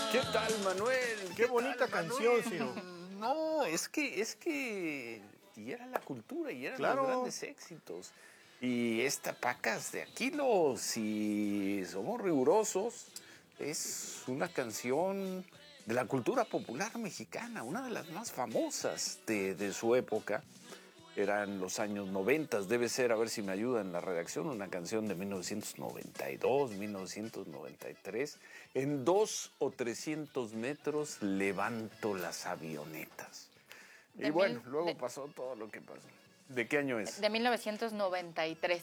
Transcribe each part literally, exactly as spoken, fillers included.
¿Qué tal, Manuel? Qué, Qué bonita tal, canción, Ciro. No, es que, es que y era la cultura y eran claro. los grandes éxitos. Y esta Pacas de Aquilo, si somos rigurosos, es una canción de la cultura popular mexicana, una de las más famosas de, de su época. Eran los años noventa, debe ser, a ver si me ayuda en la redacción, una canción de mil novecientos noventa y dos, mil novecientos noventa y tres. En dos o trescientos metros levanto las avionetas. De y bueno, mil, luego de, pasó todo lo que pasó. ¿De qué año es? De mil novecientos noventa y tres.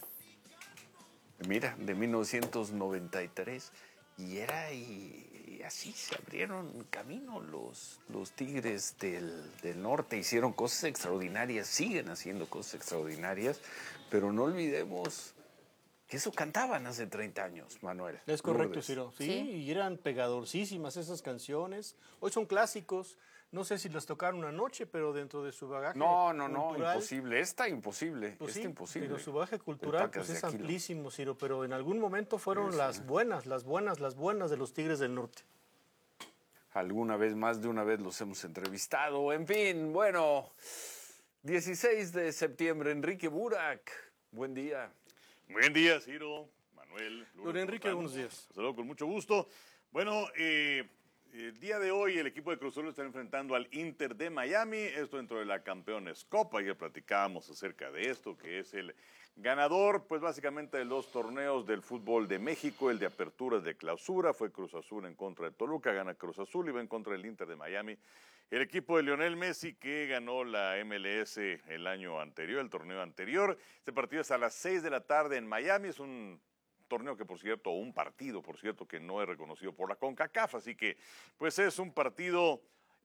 Mira, de mil novecientos noventa y tres. Y era, y, y así se abrieron camino los, los Tigres del, del Norte, hicieron cosas extraordinarias, siguen haciendo cosas extraordinarias, pero no olvidemos que eso cantaban hace treinta años, Manuel. Es correcto, Ciro, sí, sí, y eran pegadorcísimas esas canciones, hoy son clásicos, no sé si las tocaron una noche, pero dentro de su bagaje No, no, cultural, no, imposible, esta imposible, pues esta sí, imposible. Pero su bagaje cultural pues, es amplísimo, Ciro, pero en algún momento fueron sí, las sí. buenas, las buenas, las buenas de los Tigres del Norte. Alguna vez, más de una vez los hemos entrevistado, en fin, bueno, dieciséis de septiembre, Enrique Burak, buen día. Buen día, Ciro, Manuel. Don Enrique, buenos días. Saludos con mucho gusto. Bueno, eh, el día de hoy el equipo de Cruz Azul está enfrentando al Inter de Miami, esto dentro de la Campeones Cup. Ayer platicábamos acerca de esto, que es el ganador, pues básicamente de los torneos del fútbol de México, el de apertura, el de clausura. Fue Cruz Azul en contra de Toluca, gana Cruz Azul y va en contra del Inter de Miami. El equipo de Lionel Messi, que ganó la M L S el año anterior, el torneo anterior. Este partido es a las seis de la tarde en Miami, es un torneo que, por cierto, un partido, por cierto, que no es reconocido por la CONCACAF, así que, pues es un partido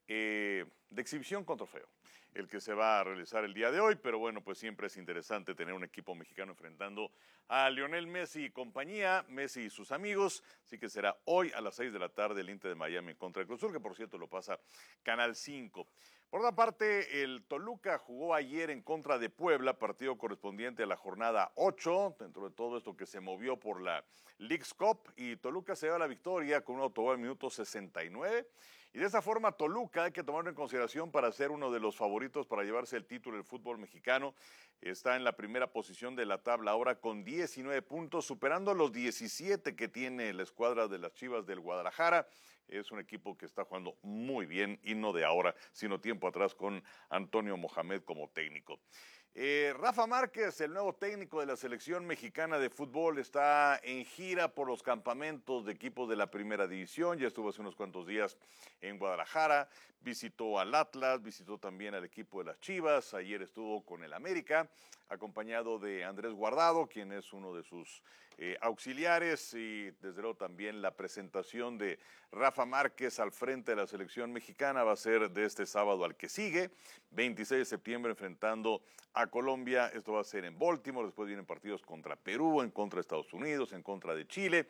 eh, de exhibición con trofeo, el que se va a realizar el día de hoy, pero bueno, pues siempre es interesante tener un equipo mexicano enfrentando a Lionel Messi y compañía, Messi y sus amigos, así que será hoy a las seis de la tarde el Inter de Miami contra el Cruz Azul, que por cierto lo pasa Canal cinco. Por otra parte, el Toluca jugó ayer en contra de Puebla, partido correspondiente a la jornada ocho, dentro de todo esto que se movió por la Leagues Cup, y Toluca se lleva la victoria con un autogol al minuto sesenta y nueve. Y de esa forma Toluca hay que tomarlo en consideración para ser uno de los favoritos para llevarse el título del fútbol mexicano. Está en la primera posición de la tabla ahora con diecinueve puntos, superando los diecisiete que tiene la escuadra de las Chivas del Guadalajara. Es un equipo que está jugando muy bien y no de ahora, sino tiempo atrás con Antonio Mohamed como técnico. Eh, Rafa Márquez, el nuevo técnico de la selección mexicana de fútbol, está en gira por los campamentos de equipos de la primera división. Ya estuvo hace unos cuantos días en Guadalajara, visitó al Atlas, visitó también al equipo de las Chivas. Ayer estuvo con el América, acompañado de Andrés Guardado, quien es uno de sus eh, auxiliares, y desde luego también la presentación de Rafa Márquez al frente de la selección mexicana va a ser de este sábado al que sigue, veintiséis de septiembre, enfrentando a Colombia. Esto va a ser en Baltimore, después vienen partidos contra Perú, en contra de Estados Unidos, en contra de Chile,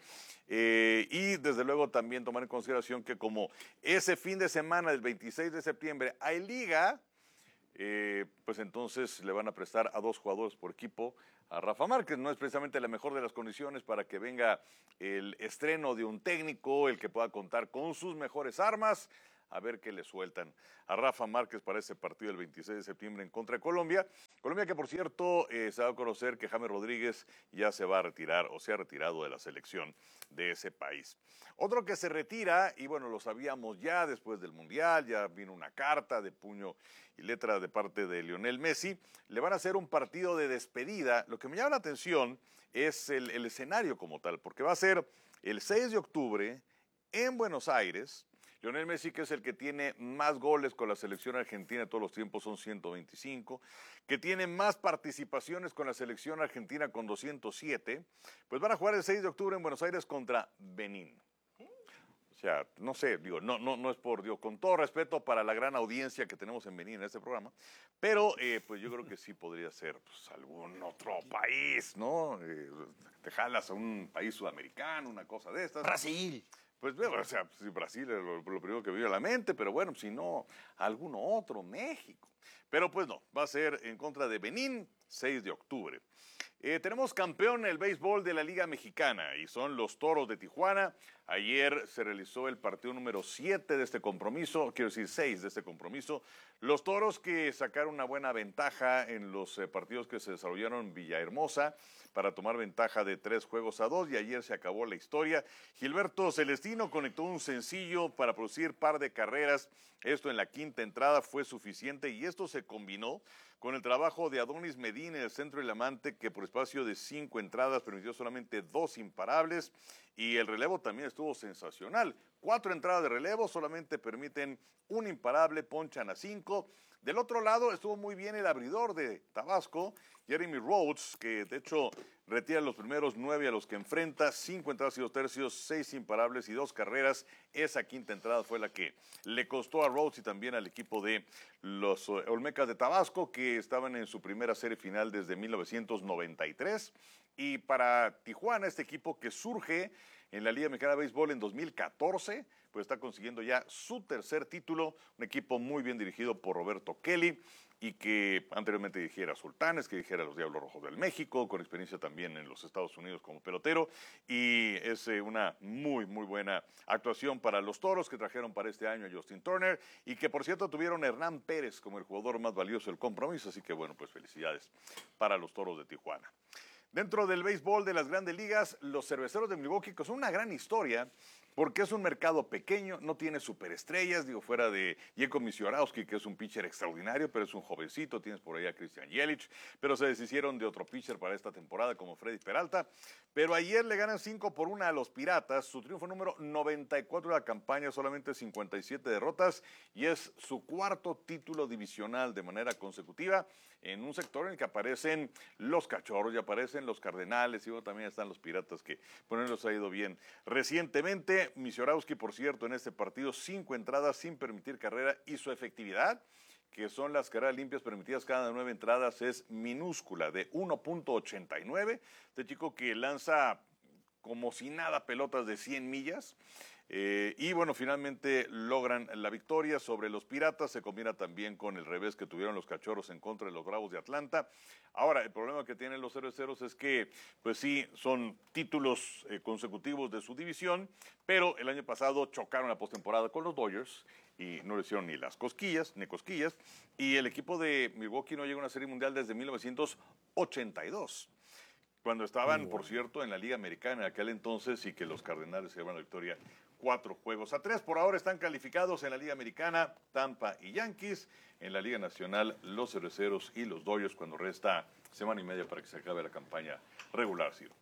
eh, y desde luego también tomar en consideración que como ese fin de semana del veintiséis de septiembre hay liga, eh, pues entonces le van a prestar a dos jugadores por equipo a Rafa Márquez. No es precisamente la mejor de las condiciones para que venga el estreno de un técnico, el que pueda contar con sus mejores armas. A ver qué le sueltan a Rafa Márquez para ese partido del veintiséis de septiembre en contra de Colombia. Colombia que, por cierto, eh, se va a conocer que James Rodríguez ya se va a retirar o se ha retirado de la selección de ese país. Otro que se retira, y bueno, lo sabíamos ya después del Mundial, ya vino una carta de puño y letra de parte de Lionel Messi, le van a hacer un partido de despedida. Lo que me llama la atención es el, el escenario como tal, porque va a ser el seis de octubre en Buenos Aires. Lionel Messi, que es el que tiene más goles con la selección argentina de todos los tiempos, son ciento veinticinco, que tiene más participaciones con la selección argentina con doscientos siete, pues van a jugar el seis de octubre en Buenos Aires contra Benín. O sea, no sé, digo, no, no, no es por Dios, con todo respeto para la gran audiencia que tenemos en Benín en este programa, pero eh, pues yo creo que sí podría ser pues, algún otro país, ¿no? Eh, te jalas a un país sudamericano, una cosa de estas. Brasil. Pues, o sea, sí, Brasil es lo, lo primero que me viene a la mente, pero bueno, si no, alguno otro, México. Pero pues no, va a ser en contra de Benín, seis de octubre. Eh, tenemos campeón en el béisbol de la Liga Mexicana y son los Toros de Tijuana. Ayer se realizó el partido número siete de este compromiso, quiero decir seis de este compromiso. Los Toros que sacaron una buena ventaja en los eh, partidos que se desarrollaron en Villahermosa para tomar ventaja de tres juegos a dos y ayer se acabó la historia. Gilberto Celestino conectó un sencillo para producir par de carreras. Esto en la quinta entrada fue suficiente y esto se combinó con el trabajo de Adonis Medina en el centro del Amante, que por espacio de cinco entradas permitió solamente dos imparables, y el relevo también estuvo sensacional. Cuatro entradas de relevo solamente permiten un imparable, ponchan a cinco. Del otro lado estuvo muy bien el abridor de Tabasco, Jeremy Rhodes, que de hecho retira los primeros nueve a los que enfrenta, cinco entradas y dos tercios, seis imparables y dos carreras. Esa quinta entrada fue la que le costó a Rhodes y también al equipo de los Olmecas de Tabasco, que estaban en su primera serie final desde mil novecientos noventa y tres. Y para Tijuana, este equipo que surge en la Liga Mexicana de Béisbol en dos mil catorce, pues está consiguiendo ya su tercer título, un equipo muy bien dirigido por Roberto Kelly, y que anteriormente dirigiera a Sultanes, que dirigiera a los Diablos Rojos del México, con experiencia también en los Estados Unidos como pelotero, y es eh, una muy, muy buena actuación para los Toros, que trajeron para este año a Justin Turner, y que por cierto tuvieron a Hernán Pérez como el jugador más valioso del compromiso, así que bueno, pues felicidades para los Toros de Tijuana. Dentro del béisbol de las grandes ligas, los Cerveceros de Milwaukee, que son una gran historia, porque es un mercado pequeño, no tiene superestrellas, digo, fuera de Jacob Misiorowski, que es un pitcher extraordinario, pero es un jovencito, tienes por ahí a Christian Yelich, pero se deshicieron de otro pitcher para esta temporada, como Freddy Peralta, pero ayer le ganan cinco por uno a los Piratas, su triunfo número noventa y cuatro de la campaña, solamente cincuenta y siete derrotas, y es su cuarto título divisional de manera consecutiva, en un sector en el que aparecen los Cachorros y aparecen los Cardenales, y bueno, también están los Piratas, que por los ha ido bien recientemente. Misiorowski, por cierto, en este partido, cinco entradas sin permitir carrera, y su efectividad, que son las carreras limpias permitidas cada nueve entradas, es minúscula, de uno punto ochenta y nueve. Este chico que lanza como si nada pelotas de cien millas. Eh, y bueno, finalmente logran la victoria sobre los Piratas, se combina también con el revés que tuvieron los Cachorros en contra de los Bravos de Atlanta. Ahora, el problema que tienen los Cerveceros es que, pues sí, son títulos eh, consecutivos de su división, pero el año pasado chocaron la postemporada con los Dodgers y no le hicieron ni las cosquillas, ni cosquillas, y el equipo de Milwaukee no llega a una serie mundial desde mil novecientos ochenta y dos. Cuando estaban, por cierto, en la Liga Americana en aquel entonces, y que los Cardenales se llevaron la victoria cuatro juegos a tres. Por ahora están calificados en la Liga Americana Tampa y Yankees, en la Liga Nacional los Cerveceros y los Dodgers, cuando resta semana y media para que se acabe la campaña regular, Ciro.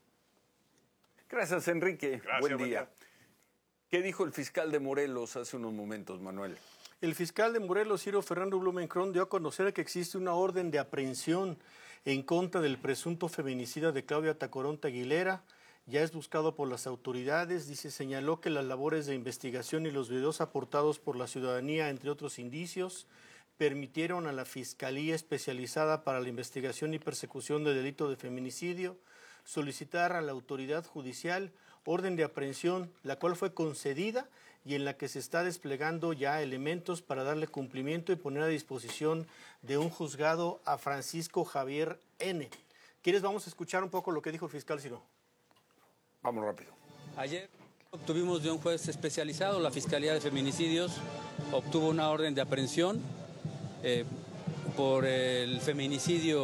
Gracias, Enrique. Gracias, buen día. buen día. ¿Qué dijo el fiscal de Morelos hace unos momentos, Manuel? El fiscal de Morelos, Ciro Fernando Blumenkron, dio a conocer que existe una orden de aprehensión en contra del presunto feminicida de Claudia Tacoronte Aguilera. Ya es buscado por las autoridades. Dice, señaló que las labores de investigación y los videos aportados por la ciudadanía, entre otros indicios, permitieron a la Fiscalía Especializada para la Investigación y Persecución del Delito de Feminicidio solicitar a la autoridad judicial orden de aprehensión, la cual fue concedida y en la que se está desplegando ya elementos para darle cumplimiento y poner a disposición de un juzgado a Francisco Javier N. ¿Quieres? Vamos a escuchar un poco lo que dijo el fiscal, Ciro. Vamos rápido. Ayer obtuvimos de un juez especializado, la Fiscalía de Feminicidios obtuvo una orden de aprehensión eh, por el feminicidio